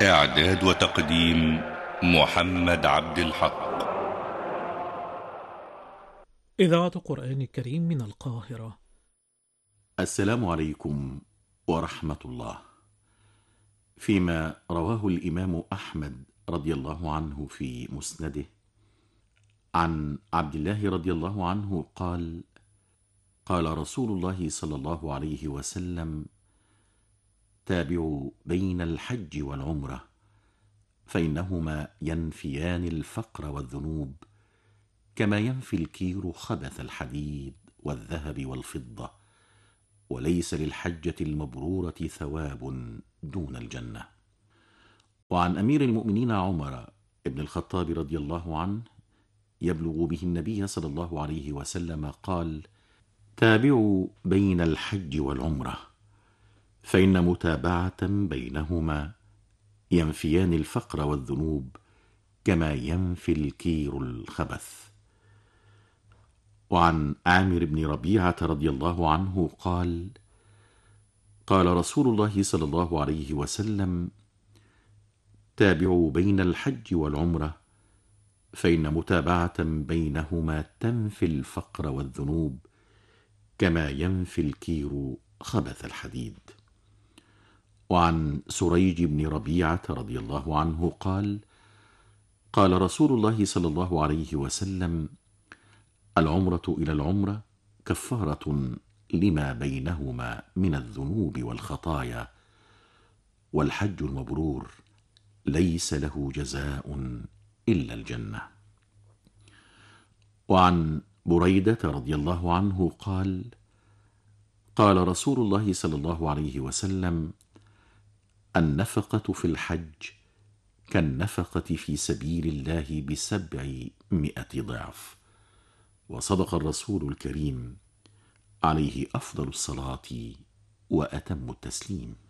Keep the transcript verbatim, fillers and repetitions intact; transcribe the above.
إعداد وتقديم محمد عبد الحق. إذاعة قرآن الكريم من القاهرة. السلام عليكم ورحمة الله. فيما رواه الإمام أحمد رضي الله عنه في مسنده عن عبد الله رضي الله عنه قال: قال رسول الله صلى الله عليه وسلم: تابعوا بين الحج والعمرة فإنهما ينفيان الفقر والذنوب كما ينفي الكير خبث الحديد والذهب والفضة، وليس للحجة المبرورة ثواب دون الجنة. وعن أمير المؤمنين عمر بن الخطاب رضي الله عنه يبلغ به النبي صلى الله عليه وسلم قال: تابعوا بين الحج والعمرة فإن متابعة بينهما ينفيان الفقر والذنوب كما ينفي الكير الخبث. وعن عامر بن ربيعة رضي الله عنه قال: قال رسول الله صلى الله عليه وسلم: تابعوا بين الحج والعمرة فإن متابعة بينهما تنفي الفقر والذنوب كما ينفي الكير خبث الحديد. وعن سريج بن ربيعة رضي الله عنه قال: قال رسول الله صلى الله عليه وسلم: العمرة إلى العمرة كفارة لما بينهما من الذنوب والخطايا، والحج المبرور ليس له جزاء إلا الجنة. وعن بريدة رضي الله عنه قال: قال رسول الله صلى الله عليه وسلم: النفقة في الحج كالنفقة في سبيل الله بسبعمائة ضعف. وصدق الرسول الكريم عليه أفضل الصلاة وأتم التسليم.